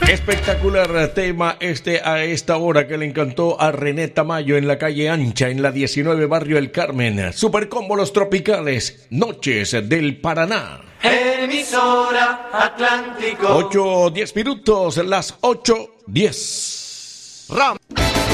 Espectacular tema a esta hora que le encantó a René Tamayo en la calle Ancha, en la 19 Barrio El Carmen. Super combo Los Tropicales, Noches del Paraná. Emisora Atlántico. 8:10 minutos, las 8:10.